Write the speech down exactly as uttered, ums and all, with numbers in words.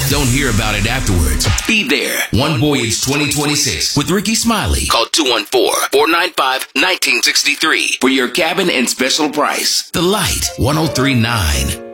Don't hear about it afterwards. Be there. One Voyage twenty twenty-six with Ricky Smiley. Call two one four, four nine five, one nine six three for your cabin and special price. The Light, one oh three point nine.